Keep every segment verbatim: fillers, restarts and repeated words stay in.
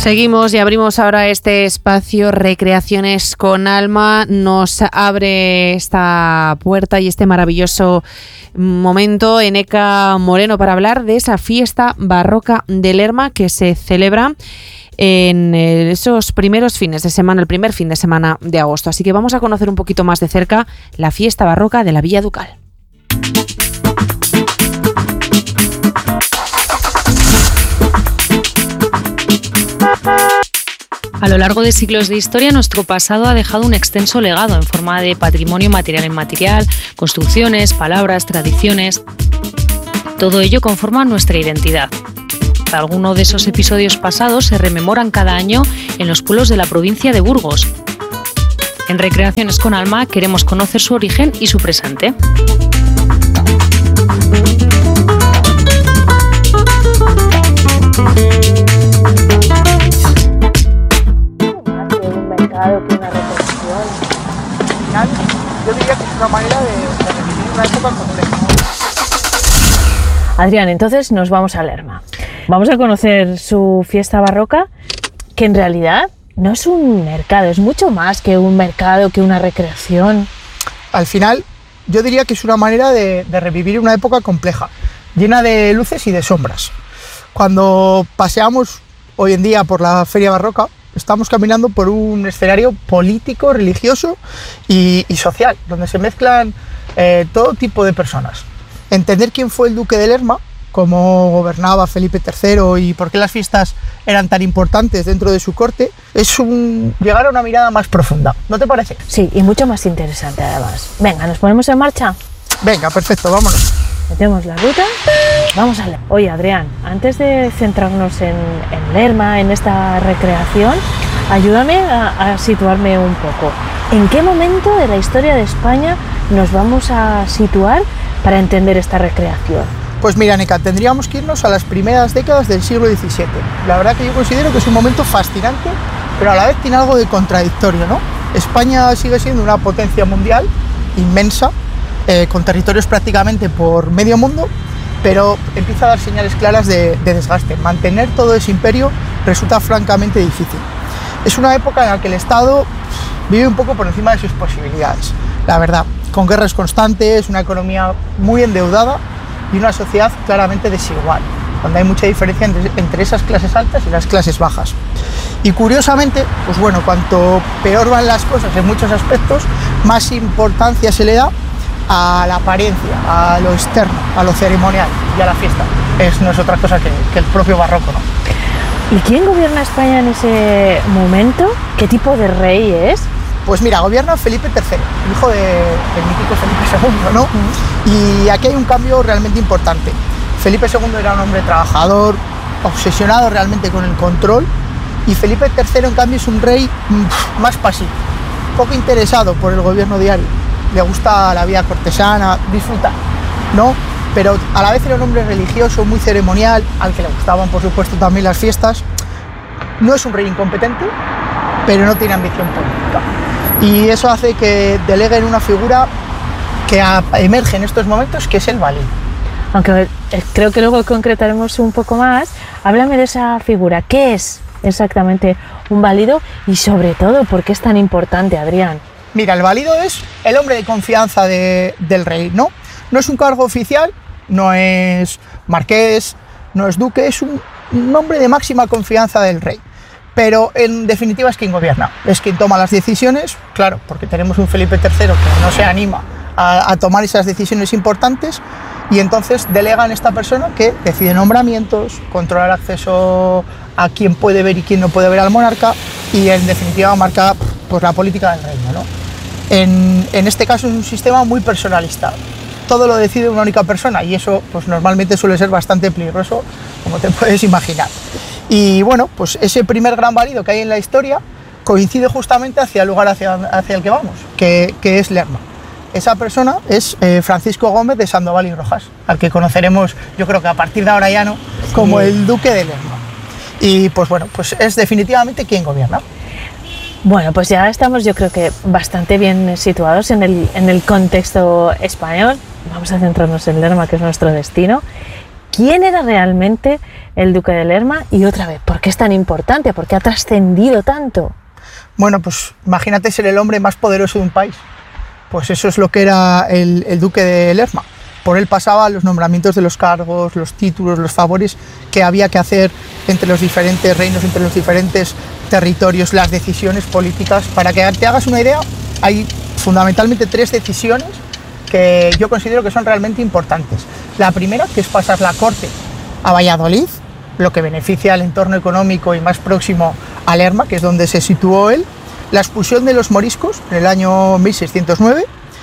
Seguimos y abrimos ahora este espacio Recreaciones con Alma. Nos abre esta puerta y este maravilloso momento Eneca Moreno para hablar de esa fiesta barroca de Lerma que se celebra en esos primeros fines de semana, el primer fin de semana de agosto. Así que vamos a conocer un poquito más de cerca la fiesta barroca de la Villa Ducal. A lo largo de siglos de historia, nuestro pasado ha dejado un extenso legado en forma de patrimonio material e inmaterial, construcciones, palabras, tradiciones. Todo ello conforma nuestra identidad. Algunos de esos episodios pasados se rememoran cada año en los pueblos de la provincia de Burgos. En Recreaciones con Alma queremos conocer su origen y su presente. Que una reflexión. Yo diría que es una manera de, de revivir una época compleja. Adrián, entonces nos vamos a Lerma. Vamos a conocer su fiesta barroca, que en realidad no es un mercado, es mucho más que un mercado, que una recreación. Al final, yo diría que es una manera de, de revivir una época compleja, llena de luces y de sombras. Cuando paseamos hoy en día por la feria barroca, estamos caminando por un escenario político, religioso y, y social, donde se mezclan eh, todo tipo de personas. Entender quién fue el duque de Lerma, cómo gobernaba Felipe tercero y por qué las fiestas eran tan importantes dentro de su corte, es un, llegar a una mirada más profunda. ¿No te parece? Sí, y mucho más interesante además. Venga, ¿nos ponemos en marcha? Venga, perfecto, vámonos. Metemos la ruta, vamos a Lerma. Oye, Adrián, antes de centrarnos en, en Lerma, en esta recreación, ayúdame a, a situarme un poco. ¿En qué momento de la historia de España nos vamos a situar para entender esta recreación? Pues mira, Neca, tendríamos que irnos a las primeras décadas del siglo diecisiete. La verdad que yo considero que es un momento fascinante, pero a la vez tiene algo de contradictorio, ¿no? España sigue siendo una potencia mundial inmensa, Eh, con territorios prácticamente por medio mundo, pero empieza a dar señales claras de, de desgaste. Mantener todo ese imperio resulta francamente difícil. Es una época en la que el Estado vive un poco por encima de sus posibilidades, la verdad, con guerras constantes, una economía muy endeudada y una sociedad claramente desigual, donde hay mucha diferencia entre, entre esas clases altas y las clases bajas. Y curiosamente, pues bueno, cuanto peor van las cosas en muchos aspectos, más importancia se le da a la apariencia, a lo externo, a lo ceremonial y a la fiesta. Es, no es otra cosa que, que el propio barroco, ¿no? ¿Y quién gobierna España en ese momento? ¿Qué tipo de rey es? Pues mira, gobierna Felipe tercero, hijo de, del mítico Felipe segundo, ¿no? Mm. Y aquí hay un cambio realmente importante. Felipe segundo era un hombre trabajador, obsesionado realmente con el control, y Felipe tercero, en cambio, es un rey pff, más pasivo, poco interesado por el gobierno diario. Le gusta la vida cortesana, disfruta, ¿no? Pero a la vez era un hombre religioso, muy ceremonial, al que le gustaban, por supuesto, también las fiestas. No es un rey incompetente, pero no tiene ambición política. Y eso hace que delegue en una figura que emerge en estos momentos, que es el valido. Aunque creo que luego concretaremos un poco más. Háblame de esa figura. ¿Qué es exactamente un valido? Y sobre todo, ¿por qué es tan importante, Adrián? Mira, el valido es el hombre de confianza de, del rey, ¿no? No es un cargo oficial, no es marqués, no es duque, es un, un hombre de máxima confianza del rey. Pero en definitiva es quien gobierna, es quien toma las decisiones, claro, porque tenemos un Felipe tercero que no se anima a, a tomar esas decisiones importantes, y entonces delega en esta persona que decide nombramientos, controla el acceso a quién puede ver y quién no puede ver al monarca, y en definitiva marca pues, la política del reino, ¿no? En, en este caso es un sistema muy personalista, todo lo decide una única persona, y eso pues normalmente suele ser bastante peligroso, como te puedes imaginar. Y bueno, pues ese primer gran valido que hay en la historia coincide justamente hacia el lugar hacia, hacia el que vamos, que, que es Lerma. Esa persona es eh, Francisco Gómez de Sandoval y Rojas, al que conoceremos, yo creo que a partir de ahora ya no, como sí, el duque de Lerma. Y pues bueno, pues es definitivamente quien gobierna. Bueno, pues ya estamos, yo creo que bastante bien situados en el, en el contexto español. Vamos a centrarnos en Lerma, que es nuestro destino. ¿Quién era realmente el duque de Lerma? Y otra vez, ¿por qué es tan importante? ¿Por qué ha trascendido tanto? Bueno, pues imagínate ser el hombre más poderoso de un país. Pues eso es lo que era el, el duque de Lerma. Por él pasaban los nombramientos de los cargos, los títulos, los favores que había que hacer entre los diferentes reinos, entre los diferentes territorios, las decisiones políticas. Para que te hagas una idea, hay fundamentalmente tres decisiones que yo considero que son realmente importantes. La primera, que es pasar la corte a Valladolid, lo que beneficia al entorno económico y más próximo a Lerma, que es donde se situó él, la expulsión de los moriscos en el año mil seiscientos nueve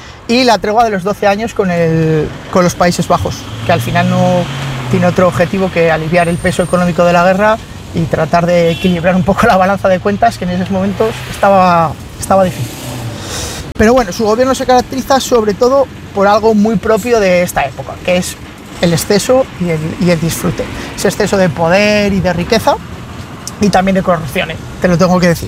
y la tregua de los doce años con, el, con los Países Bajos, que al final no tiene otro objetivo que aliviar el peso económico de la guerra y tratar de equilibrar un poco la balanza de cuentas, que en esos momentos estaba, estaba difícil. Pero bueno, su gobierno se caracteriza sobre todo por algo muy propio de esta época, que es el exceso y el, y el disfrute. Ese exceso de poder y de riqueza y también de corrupción, ¿eh? Te lo tengo que decir.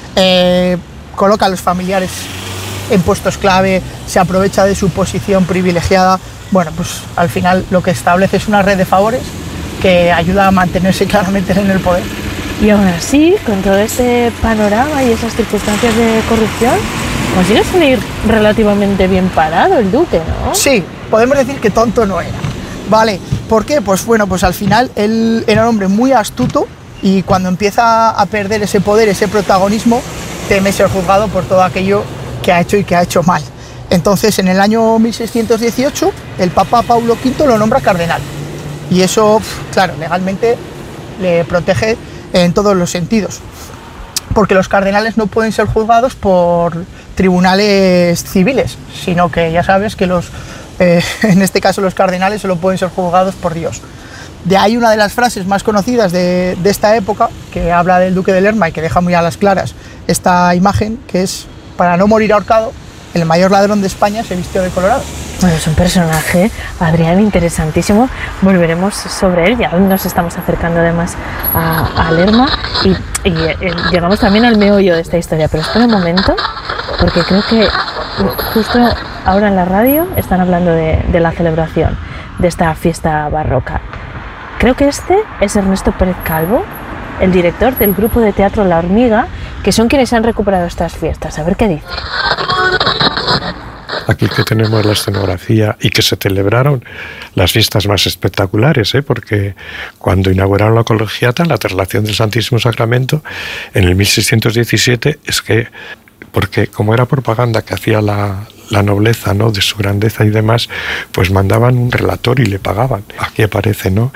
Eh, coloca a los familiares en puestos clave, se aprovecha de su posición privilegiada. Bueno, pues al final lo que establece es una red de favores que ayuda a mantenerse claramente en el poder. Y aún así, con todo este panorama y esas circunstancias de corrupción, consigue salir relativamente bien parado el duque, ¿no? Sí, podemos decir que tonto no era. Vale, ¿por qué? Pues bueno, pues al final él era un hombre muy astuto y cuando empieza a perder ese poder, ese protagonismo, teme ser juzgado por todo aquello que ha hecho y que ha hecho mal. Entonces, en el año mil seiscientos dieciocho, el Papa Paulo quinto lo nombra cardenal. Y eso, claro, legalmente le protege en todos los sentidos. Porque los cardenales no pueden ser juzgados por tribunales civiles, sino que ya sabes que los, eh, en este caso los cardenales solo pueden ser juzgados por Dios. De ahí una de las frases más conocidas de, de esta época, que habla del duque de Lerma y que deja muy a las claras esta imagen, que es: para no morir ahorcado, el mayor ladrón de España se vistió de colorado. Bueno, es un personaje, Adrián, interesantísimo. Volveremos sobre él, ya nos estamos acercando además a, a Lerma y, y eh, llegamos también al meollo de esta historia. Pero espera un momento, porque creo que justo ahora en la radio están hablando de, de la celebración de esta fiesta barroca. Creo que este es Ernesto Pérez Calvo, el director del grupo de teatro La Hormiga, que son quienes han recuperado estas fiestas. A ver qué dice. Aquí que tenemos la escenografía y que se celebraron las fiestas más espectaculares, ¿eh? Porque cuando inauguraron la colegiata, la traslación del Santísimo Sacramento, en el mil seiscientos diecisiete, es que, porque como era propaganda que hacía la, la nobleza, ¿no?, de su grandeza y demás, pues mandaban un relator y le pagaban. Aquí aparece, ¿no?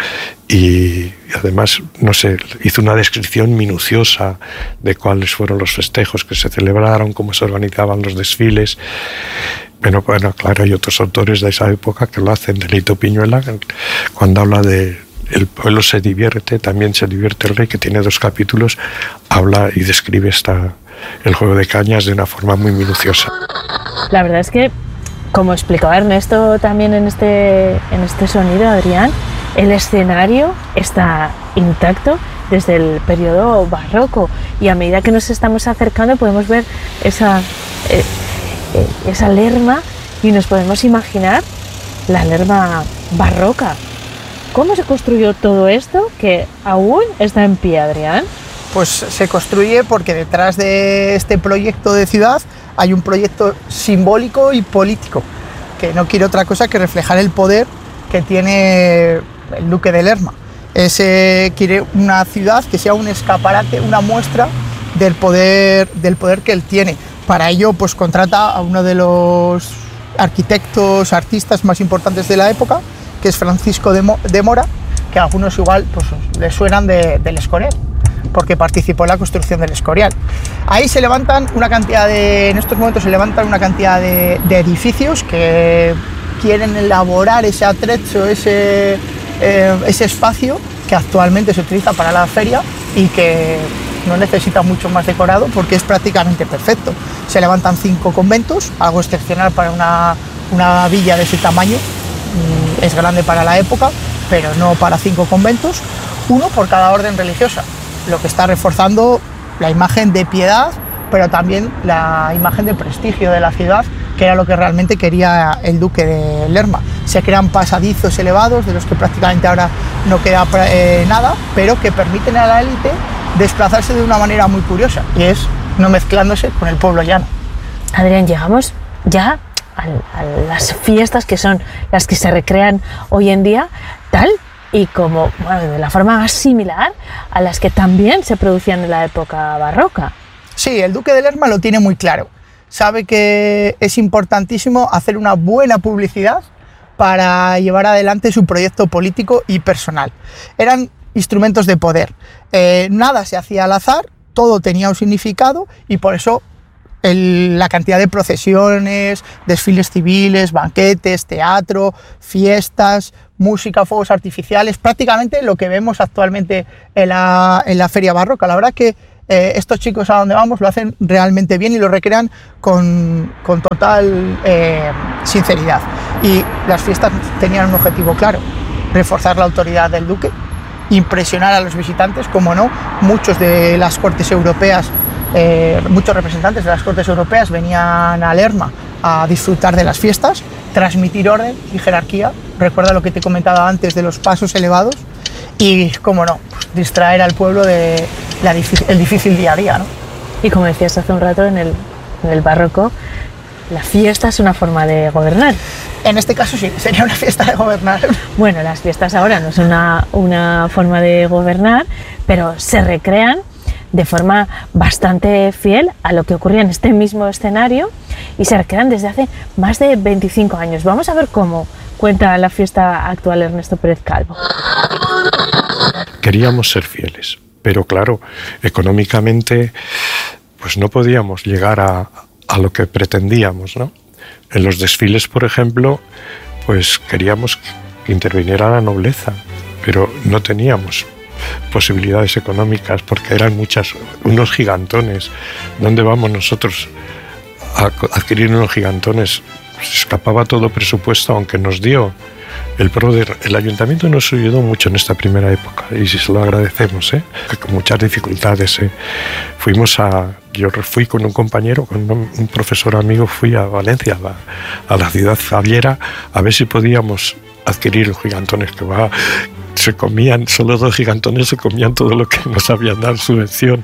Y además, no sé, hizo una descripción minuciosa de cuáles fueron los festejos que se celebraron, cómo se organizaban los desfiles. Bueno, bueno, claro, hay otros autores de esa época que lo hacen. Delito Piñuela, cuando habla de El pueblo se divierte, también se divierte el rey, que tiene dos capítulos, habla y describe esta, el juego de cañas de una forma muy minuciosa. La verdad es que, como explicaba Ernesto también en este, en este sonido, Adrián, el escenario está intacto desde el periodo barroco y a medida que nos estamos acercando podemos ver esa, eh, eh, esa Lerma y nos podemos imaginar la Lerma barroca. ¿Cómo se construyó todo esto que aún está en pie, Adrián? Pues se construye porque detrás de este proyecto de ciudad hay un proyecto simbólico y político que no quiere otra cosa que reflejar el poder que tiene el duque de Lerma. Ese quiere una ciudad que sea un escaparate, una muestra del poder, del poder que él tiene. Para ello, pues contrata a uno de los arquitectos, artistas más importantes de la época, que es Francisco de, Mo de Mora, que a algunos igual pues, les suenan de, del Escorial, porque participó en la construcción del Escorial. Ahí se levantan una cantidad de, en estos momentos se levantan una cantidad de, de edificios que quieren elaborar ese atrecho, ese, eh, ese espacio que actualmente se utiliza para la feria y que no necesita mucho más decorado porque es prácticamente perfecto. Se levantan cinco conventos, algo excepcional para una, una villa de ese tamaño. Es grande para la época, pero no para cinco conventos, uno por cada orden religiosa, lo que está reforzando la imagen de piedad, pero también la imagen de prestigio de la ciudad, que era lo que realmente quería el duque de Lerma. se crean pasadizos elevados, de los que prácticamente ahora no queda eh, nada, pero que permiten a la élite desplazarse de una manera muy curiosa, y es no mezclándose con el pueblo llano. Adrián, llegamos ya a, a las fiestas que son las que se recrean hoy en día, tal y como, bueno, de la forma más similar a las que también se producían en la época barroca. Sí, el duque de Lerma lo tiene muy claro. Sabe que es importantísimo hacer una buena publicidad para llevar adelante su proyecto político y personal. Eran instrumentos de poder. Eh, nada se hacía al azar, todo tenía un significado, y por eso el, la cantidad de procesiones, desfiles civiles, banquetes, teatro, fiestas, música, fuegos artificiales, prácticamente lo que vemos actualmente en la, en la feria barroca. La verdad que eh, estos chicos a donde vamos lo hacen realmente bien y lo recrean con, con total eh, sinceridad. Y las fiestas tenían un objetivo claro: reforzar la autoridad del duque, impresionar a los visitantes. Como no, muchos de las cortes europeas, eh, muchos representantes de las cortes europeas venían a Lerma a disfrutar de las fiestas, transmitir orden y jerarquía. Recuerda lo que te comentaba antes de los pasos elevados, y, como no, pues, distraer al pueblo de la, el difícil día a día, ¿no? Y como decías hace un rato, en el, en el barroco, la fiesta es una forma de gobernar. En este caso sí, sería una fiesta de gobernar. Bueno, las fiestas ahora no son una, una forma de gobernar, pero se recrean de forma bastante fiel a lo que ocurría en este mismo escenario, y se recrean desde hace más de veinticinco años. Vamos a ver cómo cuenta la fiesta actual Ernesto Pérez Calvo. Queríamos ser fieles, pero claro, económicamente pues no podíamos llegar a, a lo que pretendíamos, ¿no? En los desfiles, por ejemplo, pues queríamos que interviniera la nobleza, pero no teníamos posibilidades económicas porque eran muchas, unos gigantones. ¿Dónde vamos nosotros a adquirir unos gigantones? Se escapaba todo presupuesto, aunque nos dio el PRODER. El ayuntamiento nos ayudó mucho en esta primera época, y si se lo agradecemos, ¿eh? Con muchas dificultades, ¿eh? Fuimos a, yo fui con un compañero, con un, un profesor amigo, fui a Valencia, a la, a la ciudad fabiera, a ver si podíamos adquirir los gigantones, que va, se comían, solo dos gigantones se comían todo lo que nos habían dado subvención.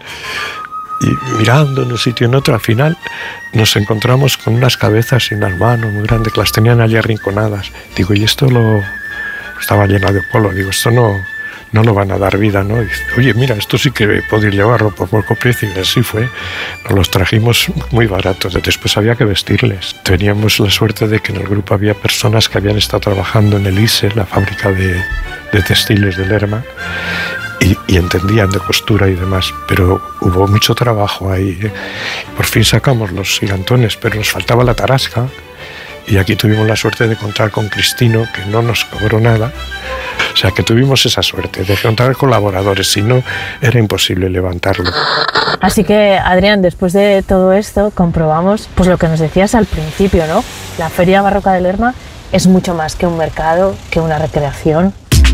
Y mirando en un sitio y en otro, al final nos encontramos con unas cabezas y unas manos muy grandes que las tenían allí arrinconadas. Digo, y esto lo estaba lleno de polvo. Digo, esto no, no lo van a dar vida, ¿no? Y dice, oye, mira, esto sí que podéis llevarlo por poco precio. Y así fue. Nos los trajimos muy baratos. Después había que vestirles. Teníamos la suerte de que en el grupo había personas que habían estado trabajando en el I S E, la fábrica de, de textiles de Lerma, Y, y entendían de costura y demás, pero hubo mucho trabajo ahí, ¿eh? Por fin sacamos los gigantones, pero nos faltaba la tarasca, y aquí tuvimos la suerte de contar con Cristino, que no nos cobró nada. O sea, que tuvimos esa suerte de contar colaboradores, si no era imposible levantarlo. Así que, Adrián, después de todo esto comprobamos pues lo que nos decías al principio, ¿no? La Feria Barroca de Lerma es mucho más que un mercado, que una recreación.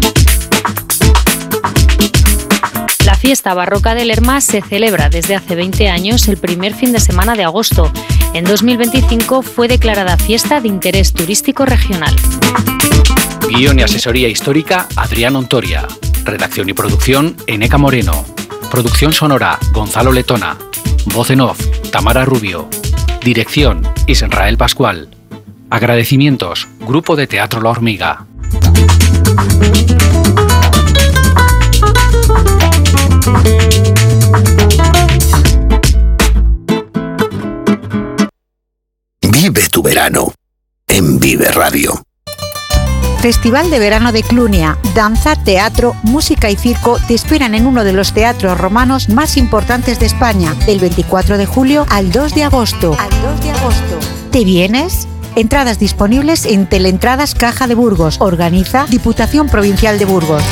La fiesta barroca de Lerma se celebra desde hace veinte años el primer fin de semana de agosto. En dos mil veinticinco fue declarada fiesta de interés turístico regional. Guión y asesoría histórica, Adrián Ontoria. Redacción y producción, Eneca Moreno. Producción sonora, Gonzalo Letona. Voz en off, Tamara Rubio. Dirección, Israel Pascual. Agradecimientos, Grupo de Teatro La Hormiga. Vive tu verano en Vive Radio. Festival de Verano de Clunia. Danza, teatro, música y circo te esperan en uno de los teatros romanos más importantes de España, del veinticuatro de julio al dos de agosto. Al dos de agosto. ¿Te vienes? Entradas disponibles en Teleentradas Caja de Burgos. Organiza Diputación Provincial de Burgos.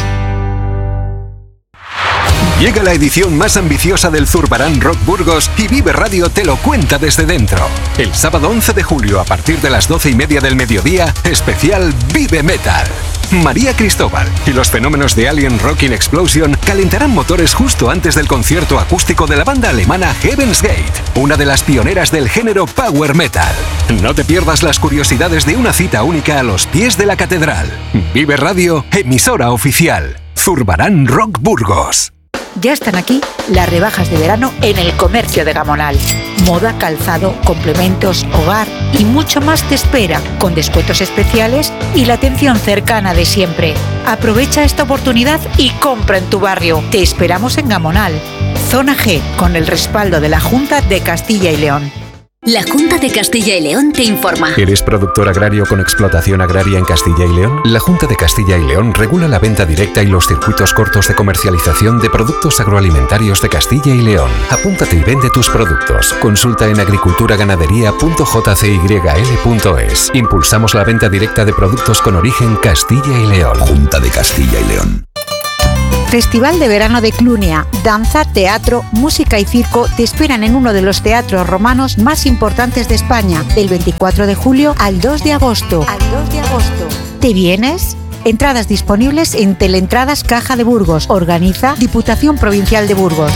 Llega la edición más ambiciosa del Zurbarán Rock Burgos y Vive Radio te lo cuenta desde dentro. El sábado once de julio a partir de las doce y media del mediodía, especial Vive Metal. María Cristóbal y los fenómenos de Alien Rocking Explosion calentarán motores justo antes del concierto acústico de la banda alemana Heaven's Gate, una de las pioneras del género power metal. No te pierdas las curiosidades de una cita única a los pies de la catedral. Vive Radio, emisora oficial. Zurbarán Rock Burgos. Ya están aquí las rebajas de verano en el comercio de Gamonal. Moda, calzado, complementos, hogar y mucho más te espera, con descuentos especiales y la atención cercana de siempre. Aprovecha esta oportunidad y compra en tu barrio. Te esperamos en Gamonal. Zona G, con el respaldo de la Junta de Castilla y León. La Junta de Castilla y León te informa. ¿Eres productor agrario con explotación agraria en Castilla y León? La Junta de Castilla y León regula la venta directa y los circuitos cortos de comercialización de productos agroalimentarios de Castilla y León. Apúntate y vende tus productos. Consulta en agriculturaganadería punto j c y l punto es. Impulsamos la venta directa de productos con origen Castilla y León. Junta de Castilla y León. Festival de Verano de Clunia. Danza, teatro, música y circo te esperan en uno de los teatros romanos más importantes de España, del veinticuatro de julio al dos de agosto. Al dos de agosto. ¿Te vienes? Entradas disponibles en Teleentradas Caja de Burgos. Organiza Diputación Provincial de Burgos.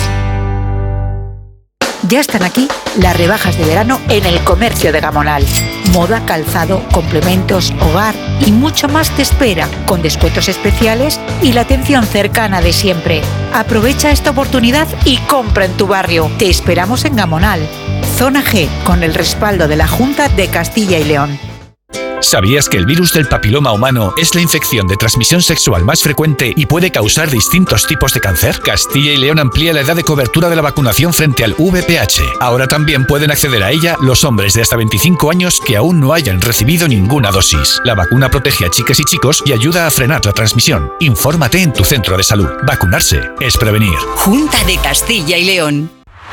Ya están aquí las rebajas de verano en el comercio de Gamonal. Moda, calzado, complementos, hogar y mucho más te espera, con descuentos especiales y la atención cercana de siempre. Aprovecha esta oportunidad y compra en tu barrio. Te esperamos en Gamonal. Zona G, con el respaldo de la Junta de Castilla y León. ¿Sabías que el virus del papiloma humano es la infección de transmisión sexual más frecuente y puede causar distintos tipos de cáncer? Castilla y León amplía la edad de cobertura de la vacunación frente al V I H. Ahora también pueden acceder a ella los hombres de hasta veinticinco años que aún no hayan recibido ninguna dosis. La vacuna protege a chicas y chicos y ayuda a frenar la transmisión. Infórmate en tu centro de salud. Vacunarse es prevenir. Junta de Castilla y León.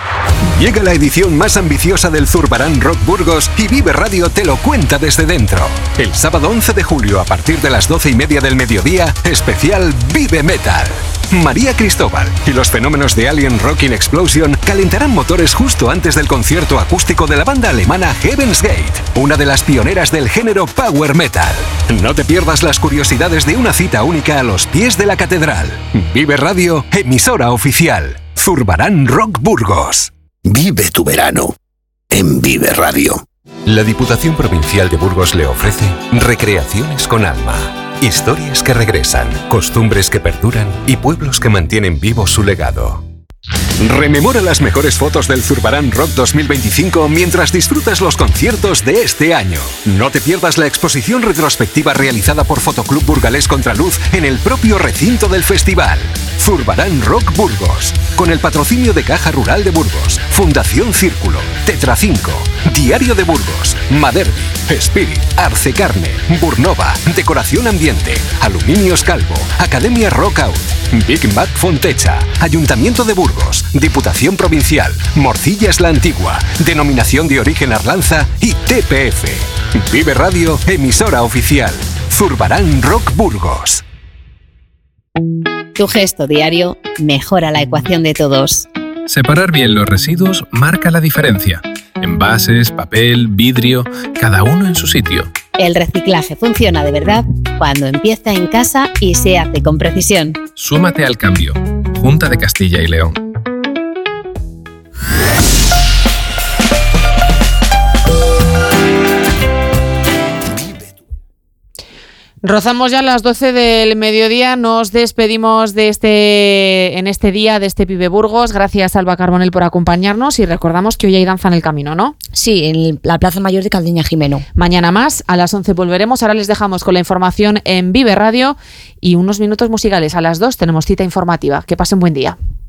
Llega la edición más ambiciosa del Zurbarán Rock Burgos y Vive Radio te lo cuenta desde dentro. El sábado once de julio a partir de las doce y media del mediodía, especial Vive Metal. María Cristóbal y los fenómenos de Alien Rocking Explosion calentarán motores justo antes del concierto acústico de la banda alemana Heaven's Gate, una de las pioneras del género power metal. No te pierdas las curiosidades de una cita única a los pies de la catedral. Vive Radio, emisora oficial. Zurbarán Rock Burgos. Vive tu verano en Vive Radio. La Diputación Provincial de Burgos le ofrece Recreaciones con Alma. Historias que regresan, costumbres que perduran y pueblos que mantienen vivo su legado. Rememora las mejores fotos del Zurbarán Rock dos mil veinticinco mientras disfrutas los conciertos de este año. No te pierdas la exposición retrospectiva realizada por Fotoclub Burgalés Contraluz en el propio recinto del festival. Zurbarán Rock Burgos, con el patrocinio de Caja Rural de Burgos, Fundación Círculo, Tetra cinco, Diario de Burgos, Maderbi, Spirit, Arcecarne, Burnova, Decoración Ambiente, Aluminios Calvo, Academia Rock Out, Big Mac Fontecha, Ayuntamiento de Burgos, Diputación Provincial, Morcillas La Antigua, Denominación de Origen Arlanza y T P F. Vive Radio, emisora oficial. Zurbarán Rock Burgos. Tu gesto diario mejora la ecuación de todos. Separar bien los residuos marca la diferencia. Envases, papel, vidrio, cada uno en su sitio. El reciclaje funciona de verdad cuando empieza en casa y se hace con precisión. Súmate al cambio. Junta de Castilla y León. Rozamos ya las doce del mediodía, nos despedimos de este en este día de este Vive Burgos. Gracias, Alba Carbonell, por acompañarnos y recordamos que hoy hay danza en el camino, ¿no? Sí, en la Plaza Mayor de Caldeña Jimeno. Mañana más, a las once volveremos. Ahora les dejamos con la información en Vive Radio y unos minutos musicales. A las dos tenemos cita informativa. Que pasen buen día.